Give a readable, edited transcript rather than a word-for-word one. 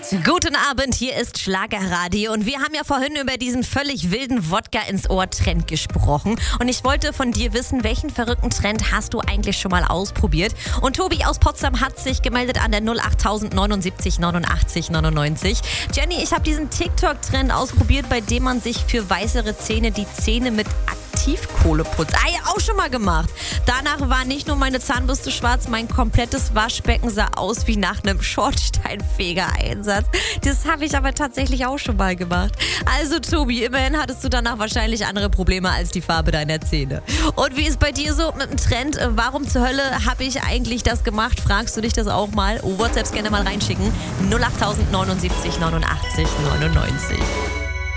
Guten Abend, hier ist Schlagerradio und wir haben ja vorhin über diesen völlig wilden Wodka ins Ohr Trend gesprochen und ich wollte von dir wissen, welchen verrückten Trend hast du eigentlich schon mal ausprobiert? Und Tobi aus Potsdam hat sich gemeldet an der 08000 79 89 99. Jenny, ich habe diesen TikTok-Trend ausprobiert, bei dem man sich für weißere Zähne die Zähne mit Aktivkohle putzt. Ja, auch schon mal gemacht. Danach war nicht nur meine Zahnbürste schwarz, mein komplettes Waschbecken sah aus wie nach einem Schornsteinfeger-Einsatz. Das habe ich aber tatsächlich auch schon mal gemacht. Also Tobi, immerhin hattest du danach wahrscheinlich andere Probleme als die Farbe deiner Zähne. Und wie ist bei dir so mit dem Trend? Warum zur Hölle habe ich eigentlich das gemacht? Fragst du dich das auch mal? WhatsApps gerne mal reinschicken. 08000 79 89 99.